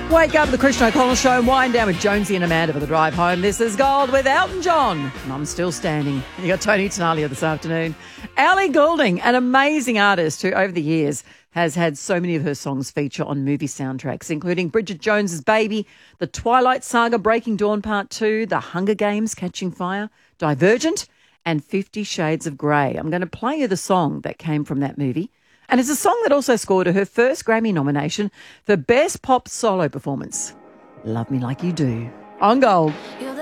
Wake up to the Christian O'Connell Show and wind down with Jonesy and Amanda for the drive home. This is Gold with Elton John. And I'm still standing. You got Tony Tenalia this afternoon. Ellie Goulding, an amazing artist who over the years has had so many of her songs feature on movie soundtracks, including Bridget Jones's Baby, The Twilight Saga, Breaking Dawn Part 2, The Hunger Games, Catching Fire, Divergent, and 50 Shades of Grey. I'm going to play you the song that came from that movie. And it's a song that also scored her first Grammy nomination for Best Pop Solo Performance. Love Me Like You Do. On Gold.